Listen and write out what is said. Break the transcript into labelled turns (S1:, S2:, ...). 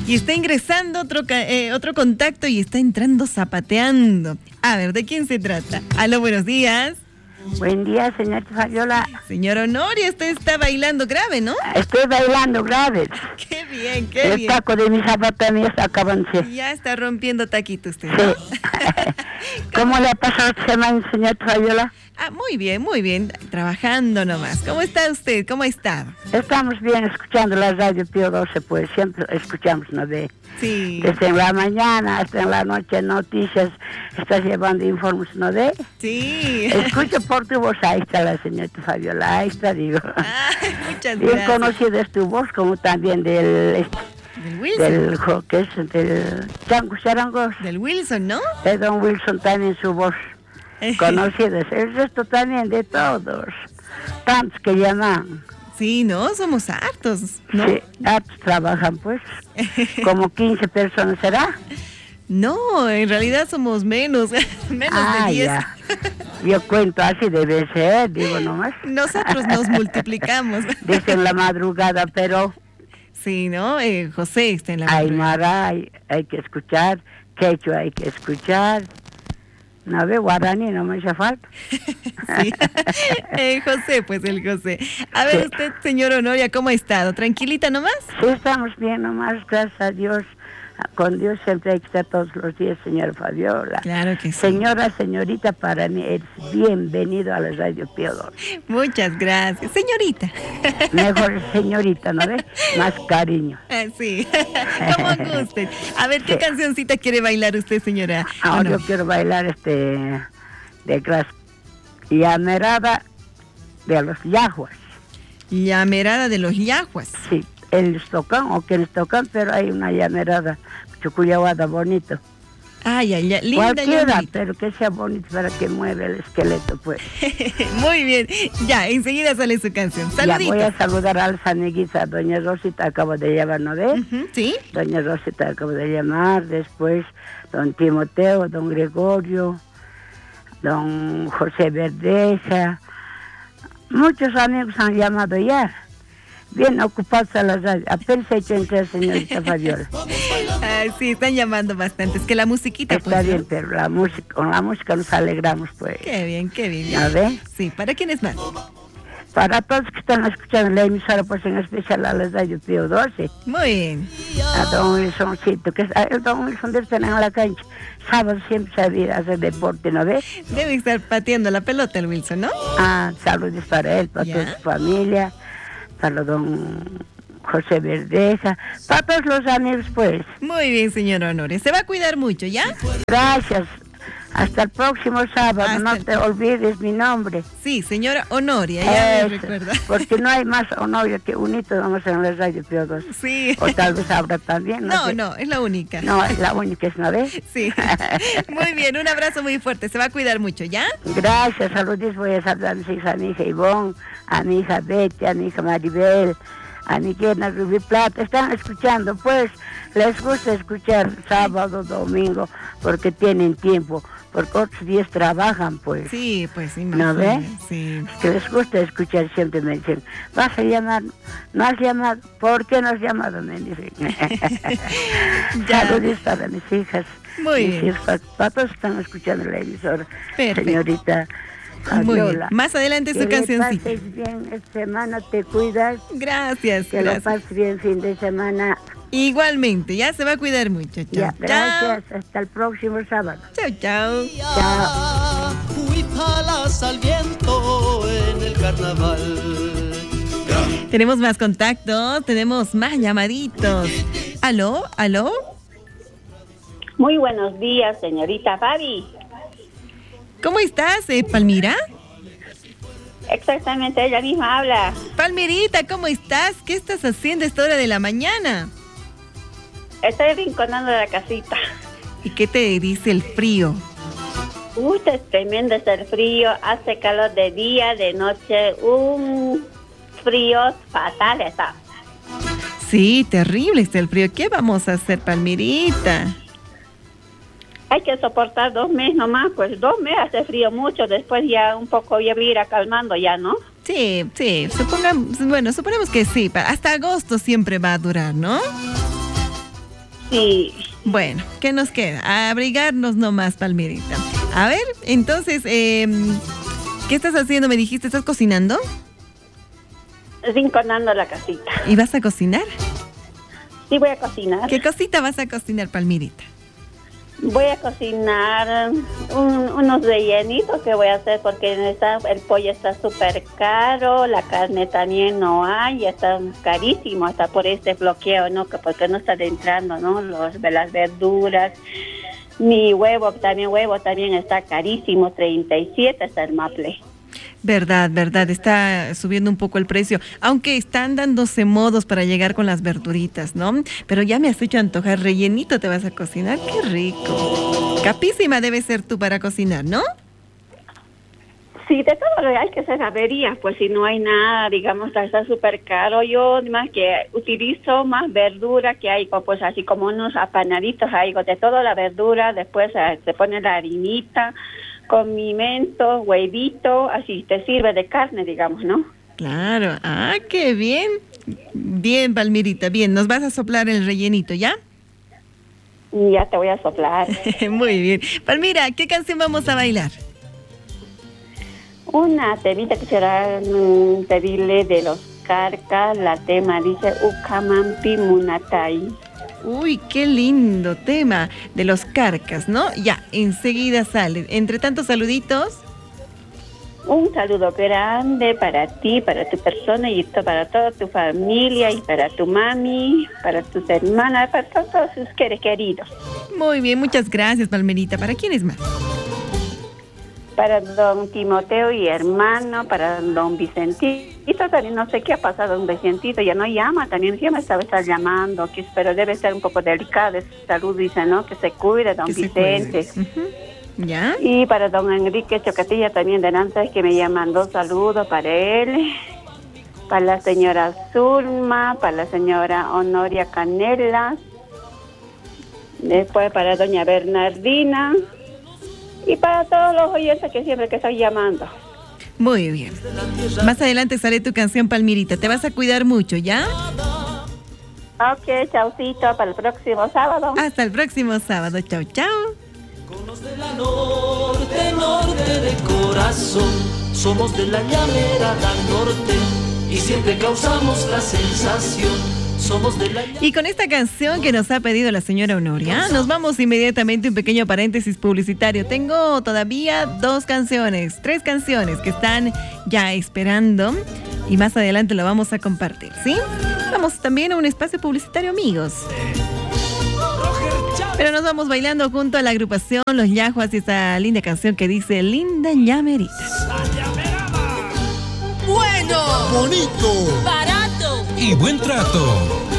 S1: Y está ingresando otro contacto y está entrando zapateando. A ver, ¿de quién se trata? Aló, buenos días.
S2: Buen día, señorita Fabiola.
S1: Señor Honorio, usted está bailando grave, ¿no?
S2: Estoy bailando grave.
S1: Qué bien, qué bien.
S2: El taco de mi zapato también está acabándose.
S1: Ya está rompiendo taquito usted, ¿no?
S2: Sí. ¿Cómo le ha pasado esta semana, señorita Fabiola?
S1: Ah, muy bien. Trabajando nomás. ¿Cómo está usted? ¿Cómo ha estado?
S2: Estamos bien escuchando la radio Pío 12, pues siempre escuchamos, ¿no ve?
S1: Sí.
S2: Desde en la mañana hasta en la noche noticias, estás llevando informes, ¿no ve?
S1: Sí.
S2: Escucho por tu voz, ahí está la señorita Fabiola, ahí está, digo.
S1: Muchas
S2: Bien
S1: gracias.
S2: conocida es tu voz, como también del
S1: Wilson.
S2: del Chango Charangos.
S1: Del Wilson, ¿no?
S2: De don Wilson también su voz. Conocidas. El resto también de todos. Tantos que llaman.
S1: Sí, ¿no? Somos hartos, ¿no?
S2: Sí, hartos trabajan, pues. Como 15 personas, ¿será?
S1: No, en realidad somos menos de 10.
S2: Ya. Yo cuento así debe ser, digo nomás.
S1: Nosotros nos multiplicamos.
S2: Dicen la madrugada, pero...
S1: Sí, ¿no? José está en la
S2: Aymara hay que escuchar, quechua hay que escuchar. No ve, guaraní no me hace falta.
S1: Sí. José, pues el José. A ver, usted, señor Honoria, ¿cómo ha estado? ¿Tranquilita nomás?
S2: Sí, estamos bien nomás, gracias a Dios. Con Dios siempre hay que estar todos los días, señora Fabiola.
S1: Claro que sí.
S2: Señorita, para mí eres bienvenido a la Radio Pío 12.
S1: Muchas gracias. Señorita.
S2: Mejor señorita, ¿no ves? Más cariño.
S1: Sí, como guste. A ver, ¿qué cancioncita quiere bailar usted, señora?
S2: Ahora yo quiero bailar de las llamerada de los yahuas.
S1: Llamerada de los yahuas.
S2: Sí. Ellos tocan o quienes tocan, pero hay una llamerada chucuyahuada bonito.
S1: Ya, linda.
S2: Cualquiera,
S1: llamerita.
S2: pero que sea bonito para que mueva el esqueleto, pues.
S1: Muy bien, ya, enseguida sale su canción. Saluditos.
S2: Ya voy a saludar a las amiguitas, doña Rosita acabo de llamar, ¿no ves?
S1: Sí.
S2: Doña Rosita acabo de llamar, después don Timoteo, don Gregorio, don José Verdeja, muchos amigos han llamado ya. Bien ocupados a la radio. Apenas he hecho entrar, señorita Fabiola.
S1: Sí, están llamando bastante. Es que la musiquita,
S2: está
S1: pues,
S2: bien,
S1: ¿no?
S2: pero con la música nos alegramos, pues.
S1: Qué bien.
S2: ¿Ya ves?
S1: Sí, ¿para quiénes más?
S2: Para todos que están escuchando la emisora, pues en especial a la radio Pío 12.
S1: Muy bien.
S2: A don Wilsoncito, que el don Wilson debe estar en la cancha. Sábado siempre sabía hacer deporte, ¿no ves?
S1: Debe estar pateando la pelota el Wilson, ¿no?
S2: Saludos para él, para toda su familia. Para don José Verdeja, para todos los amigos, pues.
S1: Muy bien, señor Honorio. Se va a cuidar mucho, ¿ya?
S2: Gracias. Hasta el próximo sábado. No te olvides mi nombre.
S1: Sí, señora Honoria, ya me recuerda.
S2: Porque no hay más Honorio que unito, vamos en la radio Pío 12.
S1: Sí.
S2: O tal vez habrá también.
S1: No, es la única.
S2: No, es la única, ¿es una vez?
S1: Sí. Muy bien, un abrazo muy fuerte. Se va a cuidar mucho, ¿ya?
S2: Gracias, saludos. Voy a saludar a mis hijas, a mi hija Ivonne, a mi hija Betty, a mi hija Maribel, a mi querida Rubí Plata. Están escuchando, pues, les gusta escuchar sábado, domingo, porque tienen tiempo, porque otros días trabajan, pues.
S1: Sí, pues, sí.
S2: ¿No ves?
S1: Sí.
S2: Que les gusta escuchar, siempre me dicen, ¿vas a llamar? ¿No has llamado? ¿Por qué no has llamado? Me dicen. Saludos para mis hijas.
S1: Muy bien.
S2: Hijas, para todos están escuchando la emisora.
S1: Perfecto.
S2: Señorita Fabiola.
S1: Muy bien. Más adelante su cancioncita.
S2: Que pases bien esta semana, te cuidas.
S1: Gracias.
S2: Que lo pases bien fin de semana.
S1: Igualmente, ya se va a cuidar mucho. Chao.
S2: Ya, gracias. Hasta el próximo sábado.
S1: Chao.
S3: Fui palas al viento en el carnaval.
S1: Tenemos más contactos, tenemos más llamaditos. ¿Aló?
S4: Muy buenos días, señorita Fabi.
S1: ¿Cómo estás, Palmira?
S4: Exactamente, ella misma habla.
S1: Palmirita, ¿cómo estás? ¿Qué estás haciendo a esta hora de la mañana?
S4: Estoy rinconando la casita.
S1: ¿Y qué te dice el frío?
S4: Uy, es tremendo el frío. Hace calor de día, de noche. Un frío fatal está.
S1: Sí, terrible está el frío. ¿Qué vamos a hacer, Palmirita?
S4: Hay que soportar 2 meses nomás, pues 2 meses hace frío mucho, después ya un poco ya irá calmando ya, ¿no?
S1: Sí, suponemos que sí, hasta agosto siempre va a durar, ¿no?
S4: Sí.
S1: Bueno, ¿qué nos queda? Abrigarnos nomás, Palmerita. A ver, entonces, ¿qué estás haciendo? Me dijiste, ¿estás cocinando?
S4: Rinconando la casita.
S1: ¿Y vas a cocinar?
S4: Sí, voy a cocinar.
S1: ¿Qué cosita vas a cocinar, Palmirita?
S4: Voy a cocinar unos rellenitos que voy a hacer porque el pollo está súper caro, la carne también no hay, está carísimo hasta por este bloqueo, ¿no? Porque no están entrando, ¿no? Las verduras, mi huevo también está carísimo, 37 está el maple.
S1: Verdad, está subiendo un poco el precio, aunque están dándose modos para llegar con las verduritas, ¿no? Pero ya me has hecho antojar, rellenito te vas a cocinar, qué rico. Capísima debe ser tú para cocinar, ¿no?
S4: Sí, de todo lo que hay que hacer averías, pues si no hay nada, digamos, está súper caro. Yo más que utilizo más verdura que hay, pues así como unos apanaditos, hay de toda la verdura, después se pone la harinita, condimento, huevito, así te sirve de carne, digamos, ¿no?
S1: Claro, qué bien. Bien, Palmirita, bien, nos vas a soplar el rellenito, ¿ya?
S4: Ya te voy a soplar.
S1: Muy bien. Palmira, ¿qué canción vamos a bailar?
S4: Una temita que será pedirle de los Carcas, la tema dice Ukamampi Munatai.
S1: Uy, qué lindo tema de los Carcas, ¿no? Ya, enseguida sale. Entre tantos saluditos.
S4: Un saludo grande para ti, para tu persona y para toda tu familia y para tu mami, para tus hermanas, para todos sus queridos.
S1: Muy bien, muchas gracias, Palmerita. ¿Para quién es más?
S4: Para don Timoteo y hermano, para don Vicentito, también no sé qué ha pasado, don Vicentito ya no llama, también ya me estaba llamando, pero debe ser un poco delicado de salud, dice, ¿no? Que se cuide, don Vicente.
S1: ¿Ya?
S4: Y para don Enrique Chocatilla también de Nantes, que me mandó saludos para él, para la señora Zulma, para la señora Honoria Canela, después para doña Bernardina, y para todos los oyentes que siempre que estoy llamando.
S1: Muy bien. Más adelante sale tu canción, Palmirita. Te vas a cuidar mucho, ¿ya?
S4: Ok, chaucito, para el próximo sábado.
S1: Hasta el próximo sábado. Chau, chau.
S3: Con los de la norte de corazón, somos de la llanera del norte y siempre causamos la sensación.
S1: Y con esta canción que nos ha pedido la señora Honoria, nos vamos inmediatamente a un pequeño paréntesis publicitario. Tengo todavía 3 canciones que están ya esperando y más adelante lo vamos a compartir, ¿sí? Vamos también a un espacio publicitario, amigos. Pero nos vamos bailando junto a la agrupación Los Yajuas y esta linda canción que dice Linda Llamerita.
S5: Bueno,
S6: bonito,
S5: barato
S6: y buen trato.